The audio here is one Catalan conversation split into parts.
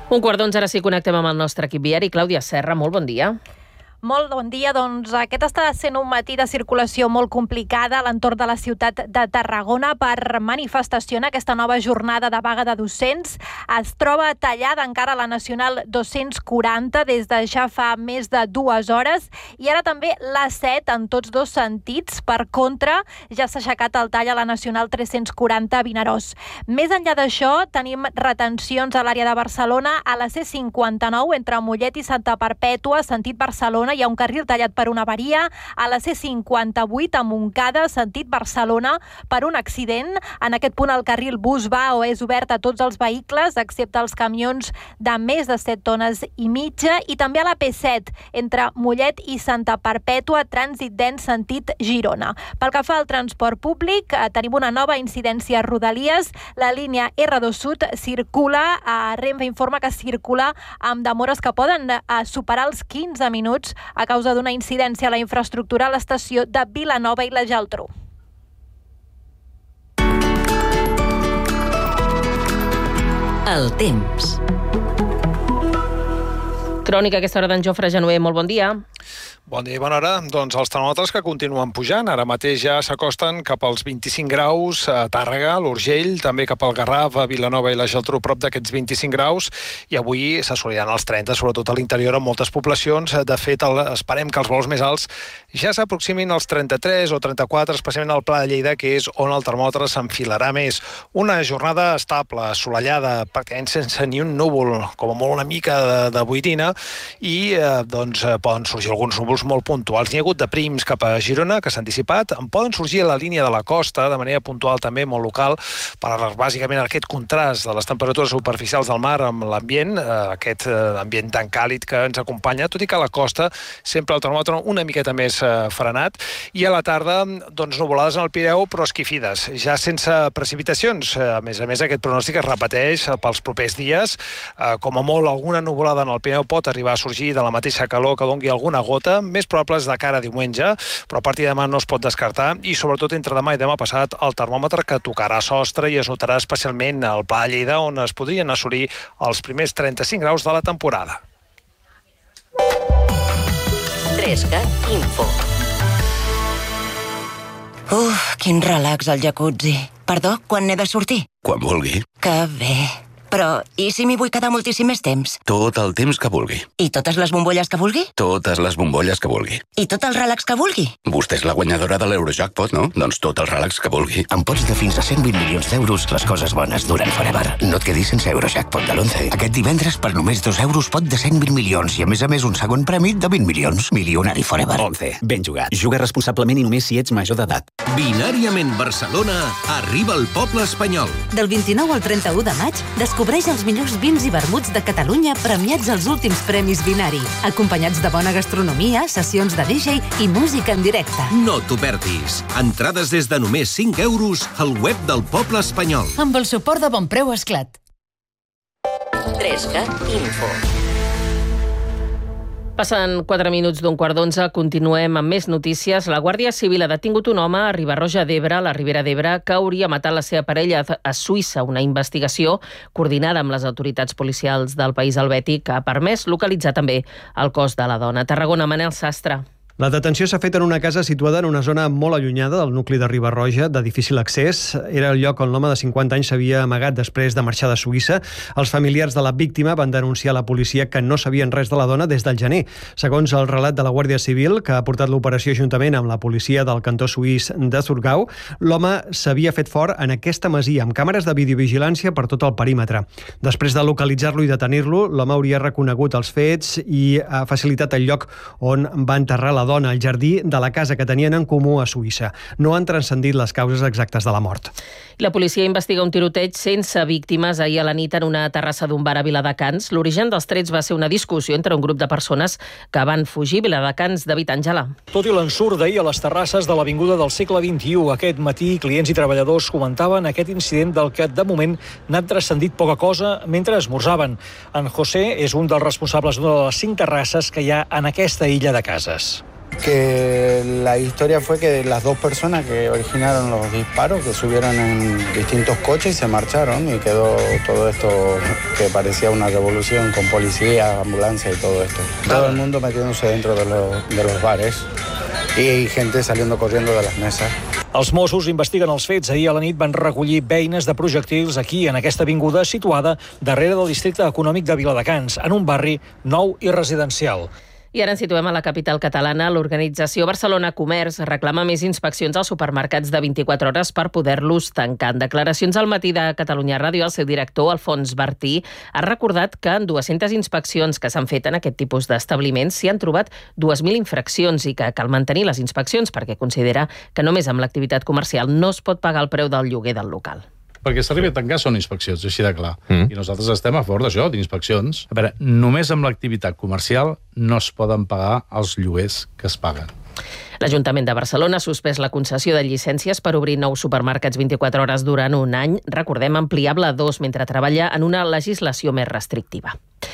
11:15, ara sí connectem amb el nostre equip viari. Clàudia Serra, molt bon dia. Molt bon dia. Doncs aquest està sent un matí de circulació molt complicada a l'entorn de la ciutat de Tarragona per manifestació en aquesta nova jornada de vaga de docents. Es troba tallada encara la Nacional 240 des de ja fa més de 2 hores i ara també la 7 en tots dos sentits. Per contra, ja s'ha aixecat el tall a la Nacional 340 a Vinaròs. Més enllà d'això, tenim retencions a l'àrea de Barcelona a la C59 entre Mollet i Santa Perpètua, sentit Barcelona. Hi ha un carril tallat per una avaria. A la C58 a Montcada, sentit Barcelona, per un accident. En aquest punt el carril bus va o és obert a tots els vehicles, excepte els camions de més de 7 tones i mitja. I també a la P7, entre Mollet i Santa Perpètua, trànsit dens sentit Girona. Pel que fa al transport públic, tenim una nova incidència a Rodalies. La línia R2 Sud circula, Renfe informa que circula amb demores que poden superar els 15 minuts a causa d'una incidència a la infraestructura a l'estació de Vilanova i la Geltrú. El temps. Crònica a aquesta hora d'en Jofre Genuer, molt bon dia. Bon dia i bona hora. Doncs els termòmetres que continuen pujant. Ara mateix ja s'acosten cap als 25 graus a Tàrrega, a l'Urgell, també cap al Garraf, a Vilanova i la Geltrú, prop d'aquests 25 graus. I avui s'assoliran els 30, sobretot a l'interior, en moltes poblacions. De fet, esperem que els valors més alts ja s'aproximin als 33 o 34, especialment al Pla de Lleida, que és on el termòmetre s'enfilarà més. Una jornada estable, assolellada, pràcticament sense ni un núvol, com a molt una mica de boirina, i poden sorgir alguns núvols molt puntuals. N'hi ha hagut de prims cap a Girona, que s'ha anticipat. En poden sorgir a la línia de la costa, de manera puntual també, molt local, per bàsicament aquest contrast de les temperatures superficials del mar amb l'ambient, aquest ambient tan càlid que ens acompanya, tot i que a la costa sempre el termòmetre una miqueta més frenat. I a la tarda, doncs, nuvolades en el Pireu, però esquifides, ja sense precipitacions. A més, aquest pronòstic es repeteix pels propers dies. Com a molt, alguna nuvolada en el Pireu pot arribar a sorgir de la mateixa calor que dongui alguna gota, més probables de cara a diumenge, però a partir de demà no es pot descartar, i sobretot entre demà i demà passat el termòmetre que tocarà sostre i es notarà especialment al Pla de Lleida, on es podrien assolir els primers 35 graus de la temporada. 3CAT Info. Quin relax al jacuzzi. Perdó, quan n'he de sortir? Quan vulgui. Que bé. Però, i si m'hi vull quedar moltíssim més temps? Tot el temps que vulgui. I totes les bombolles que vulgui? Totes les bombolles que vulgui. I tot el relax que vulgui? Vostè és la guanyadora de l'Eurojackpot, no? Doncs tot el relax que vulgui. Amb pots de fins a 120 milions d'euros, les coses bones duren forever. No et quedis sense Eurojackpot de l'11. Aquest divendres, per només 2 euros, pot de 120 milions i, a més, un segon premi de 20 milions. Milionari forever. 11. Ben jugat. Juga responsablement i només si ets major d'edat. Binàriament Barcelona arriba al poble espanyol. Del 29 al 31 de maig, descobreix els millors vins i vermuts de Catalunya premiats als últims premis Binari, acompanyats de bona gastronomia, sessions de DJ i música en directe. No t'ho perdis. Entrades des de només 5 euros al web del poble espanyol. Amb el suport de Bonpreu Esclat. 3CAT Info. Passen 4 minuts d'11:15, continuem amb més notícies. La Guàrdia Civil ha detingut un home a Riba-roja d'Ebre, a la Ribera d'Ebre, que hauria matat la seva parella a Suïssa. Una investigació coordinada amb les autoritats policials del país helvètic que ha permès localitzar també el cos de la dona. Tarragona, Manel Sastre. La detenció s'ha fet en una casa situada en una zona molt allunyada del nucli de Riba-roja, de difícil accés. Era el lloc on l'home de 50 anys s'havia amagat després de marxar de Suïssa. Els familiars de la víctima van denunciar a la policia que no sabien res de la dona des del gener. Segons el relat de la Guàrdia Civil, que ha portat l'operació juntament amb la policia del cantó suís de Thurgau, l'home s'havia fet fort en aquesta masia, amb càmeres de videovigilància per tot el perímetre. Després de localitzar-lo i detenir-lo, l'home hauria reconegut els fets i ha facilitat el lloc on va enterrar la dona, al jardí de la casa que tenien en comú a Suïssa. No han transcendit les causes exactes de la mort. La policia investiga un tiroteig sense víctimes ahir a la nit en una terrassa d'un bar a Viladecans. L'origen dels trets va ser una discussió entre un grup de persones que van fugir. Viladecans, David Àngela. Tot i l'ensurt d'ahir a les terrasses de l'Avinguda del Segle XXI, aquest matí clients i treballadors comentaven aquest incident del que de moment n'ha transcendit poca cosa mentre esmorzaven. En José és un dels responsables d'una de les 5 terrasses que hi ha en aquesta illa de cases. que la historia fue que las dos personas que originaron los disparos, que subieron en distintos coches y se marcharon, y quedó todo esto que parecía una revolución con policía, ambulancia y todo esto. Todo el mundo metiéndose dentro de los bares i gente saliendo corriendo de les mesas. Els Mossos investiguen els fets. Ahir a la nit van recollir beines de projectils aquí, en aquesta avinguda situada darrere del districte econòmic de Viladecans, en un barri nou i residencial. I ara ens situem a la capital catalana. L'organització Barcelona Comerç reclama més inspeccions als supermercats de 24 hores per poder-los tancar. En declaracions al Matí de Catalunya Ràdio, el seu director, Alfons Bertí, ha recordat que en 200 inspeccions que s'han fet en aquest tipus d'establiments s'hi han trobat 2.000 infraccions i que cal mantenir les inspeccions perquè considera que només amb l'activitat comercial no es pot pagar el preu del lloguer del local. Perquè s'arribi a tancar són inspeccions, així de clar. I nosaltres estem a favor d'això, d'inspeccions. A veure, només amb l'activitat comercial no es poden pagar els lloguers que es paguen. L'Ajuntament de Barcelona ha suspès la concessió de llicències per obrir nous supermercats 24 hores durant un any, recordem, ampliable a 2 mentre treballa en una legislació més restrictiva.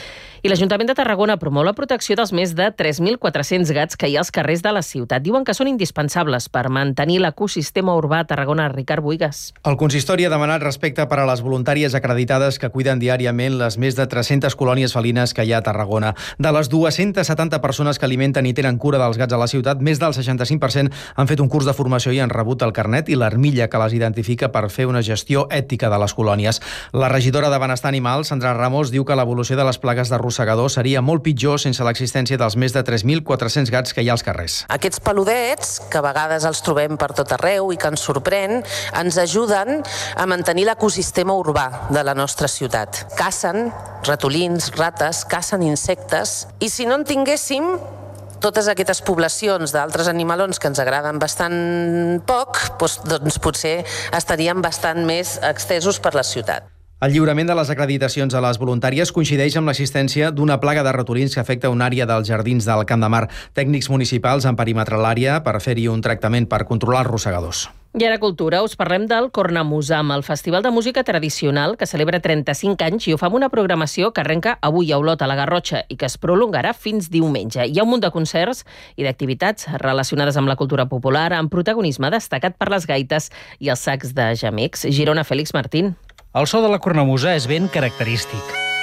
I l'Ajuntament de Tarragona promou la protecció dels més de 3.400 gats que hi ha als carrers de la ciutat. Diuen que són indispensables per mantenir l'ecosistema urbà a Tarragona. Ricard Buigas. El consistori ha demanat respecte per a les voluntàries acreditades que cuiden diàriament les més de 300 colònies felines que hi ha a Tarragona. De les 270 persones que alimenten i tenen cura dels gats a la ciutat, més del 65% han fet un curs de formació i han rebut el carnet i l'armilla que les identifica per fer una gestió ètica de les colònies. La regidora de Benestar Animal, Sandra Ramos, diu que l'evolució de les plagues de arrossegador seria molt pitjor sense l'existència dels més de 3.400 gats que hi ha als carrers. Aquests peludets, que a vegades els trobem per tot arreu i que ens sorprèn, ens ajuden a mantenir l'ecosistema urbà de la nostra ciutat. Cacen ratolins, rates, cacen insectes, i si no en tinguéssim, totes aquestes poblacions d'altres animalons que ens agraden bastant poc, doncs potser estarien bastant més estesos per la ciutat. El lliurament de les acreditacions a les voluntàries coincideix amb l'existència d'una plaga de ratolins que afecta una àrea dels jardins del Camp de Mar. Tècnics municipals han perimetrat l'àrea per fer-hi un tractament per controlar els rosegadors. I ara cultura, us parlem del Cornamusam, el festival de música tradicional que celebra 35 anys i ho fa amb una programació que arrenca avui a Olot, a la Garrotxa, i que es prolongarà fins diumenge. Hi ha un munt de concerts i d'activitats relacionades amb la cultura popular, amb protagonisme destacat per les gaites i els sacs de gemecs. Girona, Fèlix Martín. El so de la cornamusa és ben característic.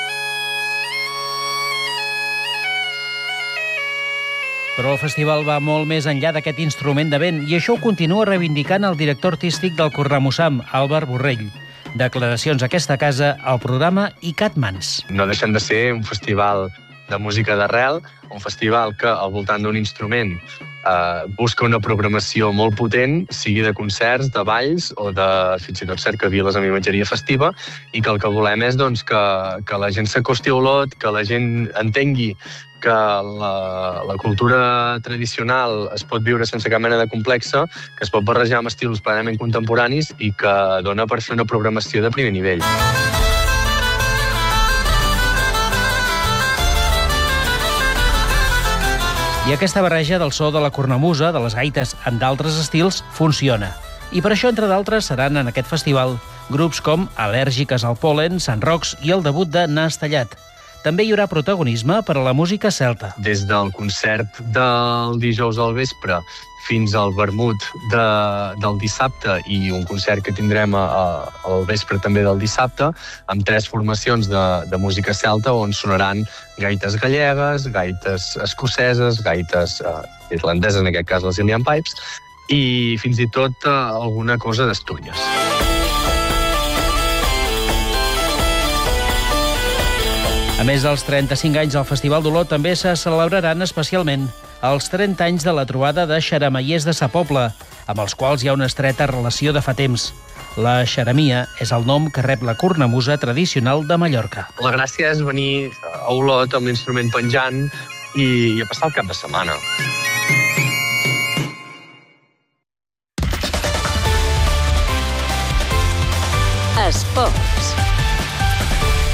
Però el festival va molt més enllà d'aquest instrument de vent i això ho continua reivindicant el director artístic del Cornamusam, Àlvar Borrell. Declaracions a aquesta casa al programa ICAT Mans. No deixen de ser un festival de música d'arrel, un festival que al voltant d'un instrument busca una programació molt potent, sigui de concerts, de balls o de fins i tot cercaviles amb imatgeria festiva, i que el que volem és que la gent s'acosti a Olot, que la gent entengui que la cultura tradicional es pot viure sense cap mena de complexa, que es pot barrejar amb estils plenament contemporanis i que dona per fer una programació de primer nivell. I aquesta barreja del so de la cornamusa, de les gaites amb d'altres estils, funciona. I per això, entre d'altres, seran en aquest festival grups com Al·lèrgiques al Pol·len, Sant Rocs i el debut de Nas Tallat. També hi haurà protagonisme per a la música celta. Des del concert del dijous al vespre fins al vermut del dissabte i un concert que tindrem al vespre també del dissabte, amb 3 formacions de música celta on sonaran gaites gallegues, gaites escoceses, gaites irlandeses, en aquest cas les Ilian Pipes, i fins i tot alguna cosa d'Astúries. A més dels 35 anys del Festival d'Olot, també se celebraran especialment els 30 anys de la trobada de xarameiers de Sa Pobla, amb els quals hi ha una estreta relació de fa temps. La xaramia és el nom que rep la cornamusa tradicional de Mallorca. La gràcia és venir a Olot amb l'instrument penjant i a passar el cap de setmana. Esports.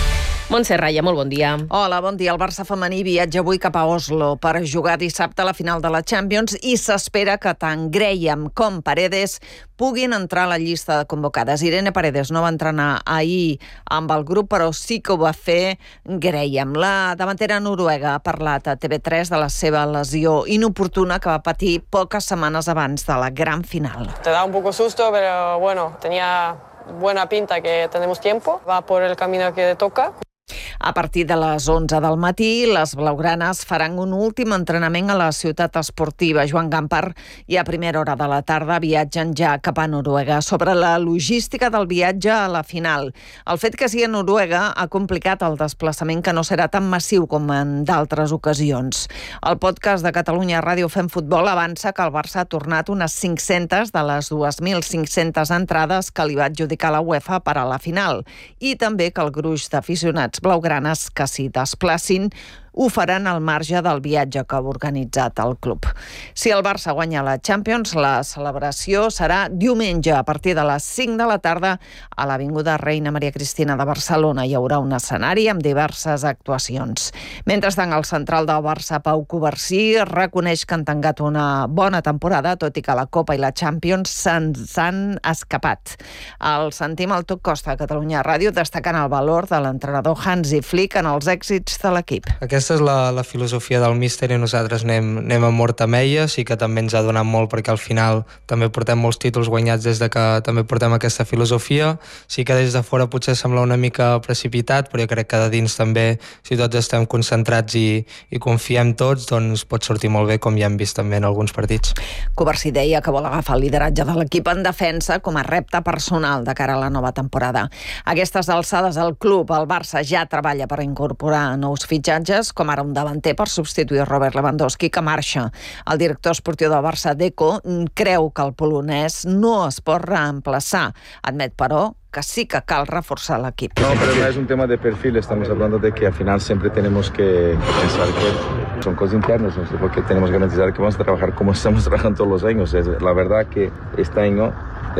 Montse Raya, molt bon dia. Hola, bon dia. El Barça femení viatja avui cap a Oslo per jugar dissabte a la final de la Champions i s'espera que tant Graham com Paredes puguin entrar a la llista de convocades. Irene Paredes no va entrenar ahir amb el grup, però sí que ho va fer Graham. La davantera noruega ha parlat a TV3 de la seva lesió inoportuna que va patir poques setmanes abans de la gran final. Te da un poco susto, pero bueno, tenía buena pinta que tenemos tiempo. Va por el camino que toca. A partir de les 11 del matí, les blaugranes faran un últim entrenament a la ciutat esportiva Joan Gampar i a primera hora de la tarda viatgen ja cap a Noruega. Sobre la logística del viatge a la final, el fet que sigui a Noruega ha complicat el desplaçament, que no serà tan massiu com en d'altres ocasions. El podcast de Catalunya Ràdio Fem Futbol avança que el Barça ha tornat unes 500 de les 2.500 entrades que li va adjudicar la UEFA per a la final, i també que el gruix d'aficionats blaugranes que s'hi desplacin ho faran al marge del viatge que ha organitzat el club. Si el Barça guanya la Champions, la celebració serà diumenge a partir de les 5 de la tarda a l'Avinguda Reina Maria Cristina de Barcelona. Hi haurà un escenari amb diverses actuacions. Mentrestant, el central del Barça, Pau Covarsí, reconeix que han tancat una bona temporada, tot i que la Copa i la Champions se'ns han escapat. El sentim al Tot Costa de Catalunya Ràdio, destacant el valor de l'entrenador Hansi Flick en els èxits de l'equip. Aquesta és la filosofia del míster i nosaltres anem a mort amb ella. Sí que també ens ha donat molt perquè al final també portem molts títols guanyats des de que també portem aquesta filosofia. Sí que des de fora potser sembla una mica precipitat, però jo crec que de dins també, si tots estem concentrats i confiem tots, doncs pot sortir molt bé, com ja hem vist també en alguns partits. Covarsí deia que vol agafar el lideratge de l'equip en defensa com a repte personal de cara a la nova temporada. A aquestes alçades, el club, el Barça, ja treballa per incorporar nous fitxatges, com ara un davanter per substituir Robert Lewandowski, que marxa. El director esportiu del Barça, Deco, creu que el polonès no es pot reemplaçar. Admet, però, que sí que cal reforzar l'equip. No, pero no es un tema de perfil, estamos hablando de que al final siempre tenemos que pensar que son cosas internas, ¿no? Porque tenemos que garantizar que vamos a trabajar como estamos trabajando todos los años. La verdad que este año,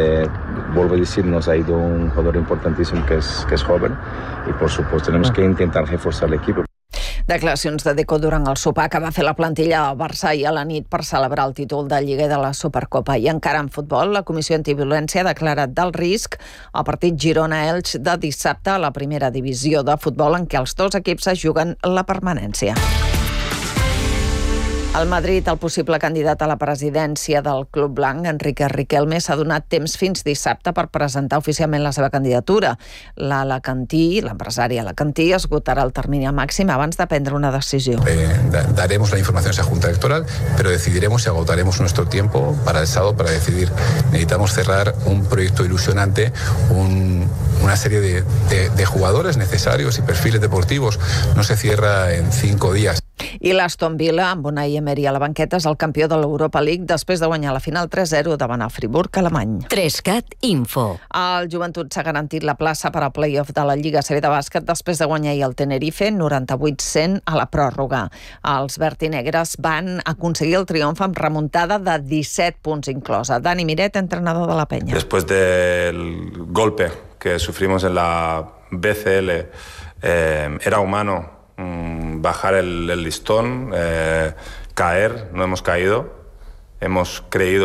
vuelvo a decir, nos ha ido un jugador importantísimo que es joven y por supuesto tenemos que intentar reforzar el equipo. Declaracions de Deco durant el sopar que va fer la plantilla del Barça ahir a la nit per celebrar el títol de Lliga i de la Supercopa. I encara en futbol, la Comissió Antiviolència ha declarat d'alt risc el partit Girona-Elx de dissabte a la primera divisió de futbol, en què els dos equips es juguen la permanència. Al Madrid, el possible candidat a la presidència del Club Blanc, Enrique Riquelme, s'ha donat temps fins dissabte per presentar oficialment la seva candidatura. L'empresari alacantí, esgotarà el termini màxim abans de prendre una decisió. Daremos la información a esa Junta Electoral, pero decidiremos y agotaremos nuestro tiempo para el sábado para decidir. Necesitamos cerrar un proyecto ilusionante, una serie de jugadores necesarios y perfiles deportivos. No se cierra en 5 días. I l'Aston Villa, amb Unai Emery a la banqueta, és el campió de l'Europa League després de guanyar la final 3-0 davant el Friburg alemany. 3CAT Info. El Joventut s'ha garantit la plaça per al play-off de la Lliga CB de bàsquet després de guanyar ahir el Tenerife 98-100 a la pròrroga. Els vertinegres van aconseguir el triomf amb remuntada de 17 punts inclosa. Dani Miret, entrenador de la Penya. Después del golpe que sufrimos en la BCL, era humano bajar el listón, caer, no hemos caído, hemos creído